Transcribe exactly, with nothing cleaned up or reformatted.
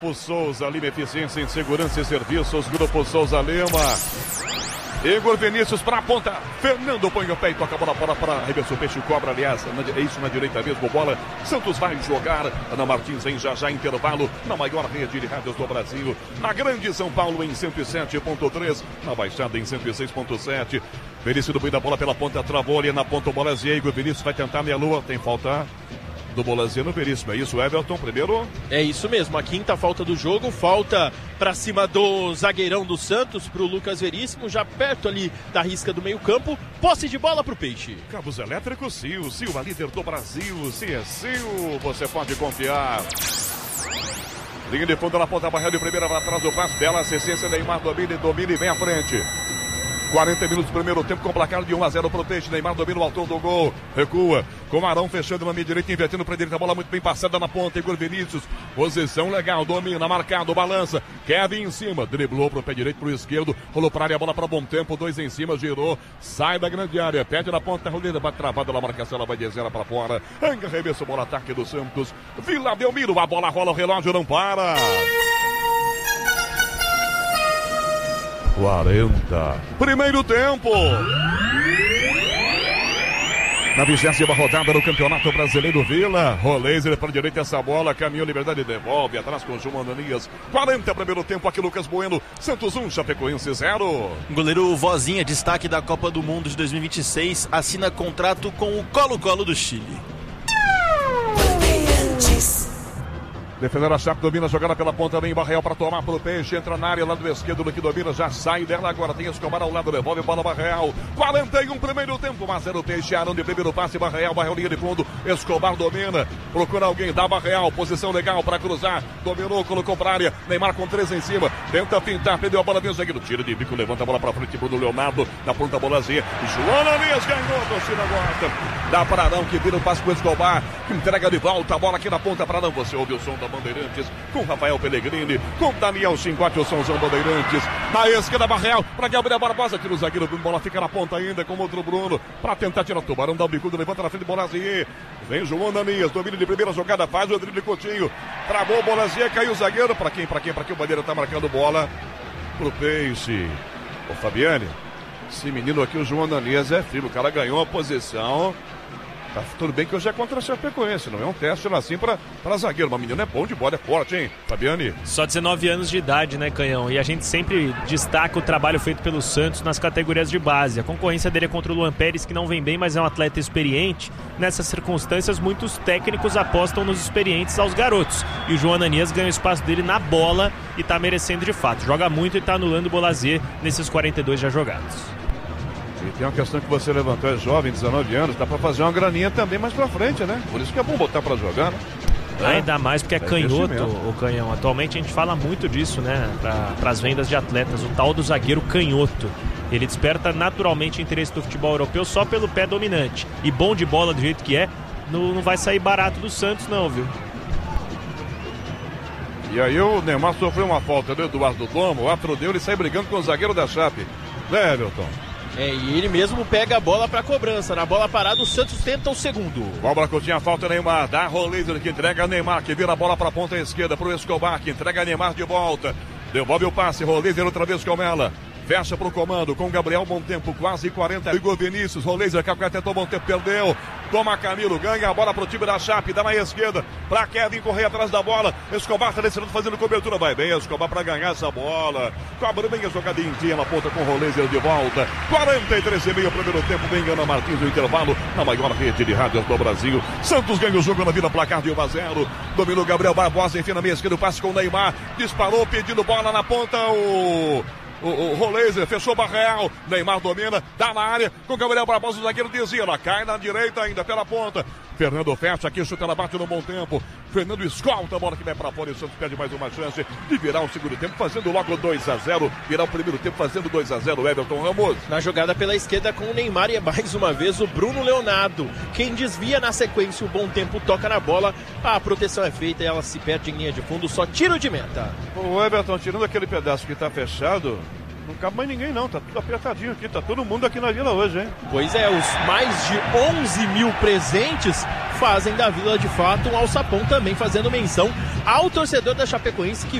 Grupo Souza Lima, eficiência em segurança e serviços. Grupo Souza Lima. Igor Vinícius para a ponta. Fernando põe o pé e toca a bola para para arremessou o peixe, cobra, aliás. É isso na direita mesmo, bola. Santos vai jogar. Ana Martins em já já intervalo na maior rede de rádios do Brasil. Na Grande São Paulo em cento e sete ponto três. Na Baixada em cento e seis ponto sete. Veríssimo do da bola pela ponta, travou ali na ponta o Bolazier. Igor Vinícius vai tentar meia lua. Tem falta do Bolazier no Veríssimo. É isso, Everton, primeiro? É isso mesmo, a quinta falta do jogo, falta pra cima do zagueirão do Santos, pro Lucas Veríssimo, já perto ali da risca do meio campo, posse de bola pro Peixe. Cabos elétricos Sil, Sil, a líder do Brasil, se é Sil, você pode confiar. Linha de fundo na ponta, barreira de primeira para trás do passe, bela assistência, Neymar domina e domina e vem à frente. quarenta minutos do primeiro tempo com placar de um a zero pro Peixe. Neymar domina o autor do gol. Recua. Com Arão fechando na meia direita, invertendo para direita. A bola muito bem passada na ponta. Igor Vinícius. Posição legal. Domina, marcado, balança. Kevin em cima. Driblou pro pé direito, pro esquerdo. Rolou para a área, bola para bom tempo. Dois em cima, girou. Sai da grande área. Pede na ponta. Roleta, bate travada na marcação. Ela vai de zero para fora. Anga, arremesso, bola, ataque do Santos. Vila Belmiro. A bola rola, o relógio não para. quarenta. Primeiro tempo. Na vigésima rodada do Campeonato Brasileiro, Vila. Roleiser para a direita, essa bola. Caminhou, Liberdade devolve. Atrás com o João Ananias. quarenta primeiro tempo aqui, Lucas Bueno. Santos um, Chapecoense zero. Goleiro Vozinha, destaque da Copa do Mundo de dois mil e vinte e seis. Assina contrato com o Colo-Colo do Chile. Defendendo a Chape, domina a jogada pela ponta, vem Barreal para tomar pro Peixe, entra na área, lado esquerdo do que domina, já sai dela agora, tem Escobar ao lado, devolve bola Barreal, quarenta e um primeiro tempo, mas era o Peixe, Arão de primeiro passe, Barreal, Barreal linha de fundo, Escobar domina, procura alguém, dá Barreal, posição legal para cruzar, dominou, colocou pra área, Neymar com três em cima, tenta pintar, perdeu a bola, vem o zagueiro, tira de bico, levanta a bola pra frente, Bruno Leonardo, na ponta Bolazier, João Ananias ganhou, torcida gosta, dá para Arão que vira o passe pro Escobar, entrega de volta, a bola aqui na ponta para Arão, você ouve o som da Bandeirantes, com Rafael Pellegrini, com Daniel Cincote, o Sãozão Bandeirantes, na esquerda Barreal, para Gabriel Barbosa, tira o zagueiro, Bruno, bola fica na ponta ainda, com outro Bruno, para tentar tirar o Tubarão, dá o bicudo, levanta na frente, Bolazier, vem João Ananias, domínio de primeira jogada, faz o drible Coutinho, travou o Bolazier, caiu o zagueiro, para quem, para quem, para quem o Bandeira tá marcando bola, pro Peixe, ô Fabiane, esse menino aqui, o João Ananias, é firme, o cara ganhou a posição. Tá tudo bem que hoje é contra a Chapecoense, não é um teste assim pra, pra zagueiro. Mas menino é bom de bola, é forte, hein, Fabiane? Só dezenove anos de idade, né, Canhão? E a gente sempre destaca o trabalho feito pelo Santos nas categorias de base. A concorrência dele é contra o Luan Pérez, que não vem bem, mas é um atleta experiente. Nessas circunstâncias, muitos técnicos apostam nos experientes aos garotos. E o João Ananias ganha o espaço dele na bola e tá merecendo de fato. Joga muito e tá anulando o Bolazier nesses quarenta e dois já jogados. E tem uma questão que você levantou, é jovem, dezenove anos, dá pra fazer uma graninha também mais pra frente, né? Por isso que é bom botar pra jogar, né? Ainda mais porque é, é canhoto, o Canhão. Atualmente a gente fala muito disso, né? Para as vendas de atletas, o tal do zagueiro canhoto. Ele desperta naturalmente interesse do futebol europeu só pelo pé dominante. E bom de bola do jeito que é, não, não vai sair barato do Santos não, viu? E aí o Neymar sofreu uma falta do Eduardo Domo, o Afro deu, ele sai brigando com o zagueiro da Chape. Né, Everton? É, e ele mesmo pega a bola pra cobrança. Na bola parada, o Santos tenta o segundo. Cobra Coutinho, a falta Neymar. Dá Roleiser que entrega Neymar, que vira a bola pra ponta esquerda pro Escobar, que entrega Neymar de volta. Devolve o passe, Roleiser outra vez com ela. Fecha pro comando com Gabriel Bom Tempo, quase quarenta. Igor Vinícius, Roleiser, Calcaia tentou Bom Tempo, perdeu. Toma Camilo, ganha a bola pro time da Chape, dá na esquerda pra Kevin correr atrás da bola. Escobar tá descendo fazendo cobertura, vai bem Escobar pra ganhar essa bola. Cobra bem a jogadinha na ponta com Roleiser de volta. quarenta e três e meio primeiro tempo, vem Ana Martins no intervalo, na maior rede de rádios do Brasil. Santos ganha o jogo na Vila, placar de um a zero. Dominou Gabriel Barbosa, enfim na meia esquerda, passe com o Neymar. Disparou, pedindo bola na ponta, o... O, o Roleiser fechou Barreal, Neymar domina, dá na área com Gabriel Barbosa, o zagueiro desvia, ela cai na direita ainda pela ponta. Fernando fecha aqui, chuta, ela bate no bom tempo. Fernando escolta a bola que vai para fora e o Santos perde mais uma chance de virar o segundo tempo, fazendo logo dois a zero. Virar o primeiro tempo fazendo dois a zero, Everton Ramos. Na jogada pela esquerda com o Neymar e é mais uma vez o Bruno Leonardo. Quem desvia na sequência, o Bom Tempo toca na bola, a proteção é feita e ela se perde em linha de fundo, só tiro de meta. O Everton, tirando aquele pedaço que está fechado, não cabe mais ninguém não, tá tudo apertadinho aqui, tá todo mundo aqui na Vila hoje, hein? Pois é, os mais de onze mil presentes fazem da Vila de fato um alçapão, também fazendo menção ao torcedor da Chapecoense que